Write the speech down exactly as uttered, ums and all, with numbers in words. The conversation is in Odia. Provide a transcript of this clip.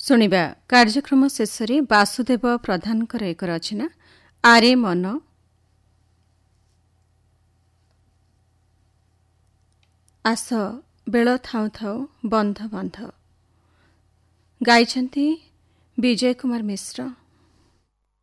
ଶୁଣିବା କାର୍ଯ୍ୟକ୍ରମ ଶେଷରେ ବାସୁଦେବ ପ୍ରଧାନଙ୍କର ଏକ ରଚନା ଆରେ ମନ ଆସ ବେଳ ଥାଉ ଥାଉ ବନ୍ଧ ବନ୍ଧ ଗାଇଛନ୍ତି ବିଜୟ କୁମାର ମିଶ୍ର।